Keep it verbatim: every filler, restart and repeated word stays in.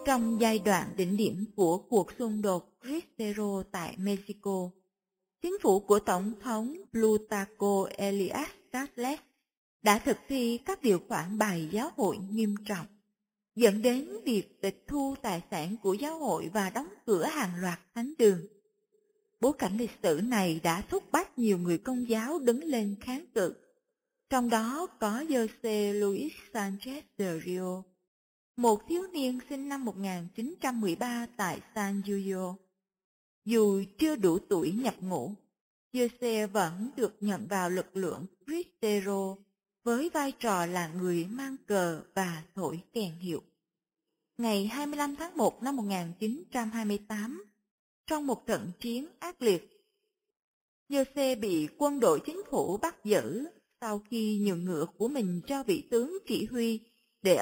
Trong giai đoạn đỉnh điểm của cuộc xung đột Cristero tại Mexico, chính phủ của Tổng thống Plutarco Elias Calles đã thực thi các điều khoản bài giáo hội nghiêm trọng, dẫn đến việc tịch thu tài sản của giáo hội và đóng cửa hàng loạt thánh đường. Bối cảnh lịch sử này đã thúc bách nhiều người Công giáo đứng lên kháng cự, trong đó có José Luis Sánchez de Rio, một thiếu niên sinh năm một nghìn chín trăm mười ba tại San Diego. Dù chưa đủ tuổi nhập ngũ, José vẫn được nhận vào lực lượng Cristero với vai trò là người mang cờ và thổi kèn hiệu. Ngày hai mươi lăm tháng một năm một nghìn chín trăm hai mươi tám, trong một trận chiến ác liệt, José bị quân đội chính phủ bắt giữ sau khi nhường ngựa của mình cho vị tướng chỉ huy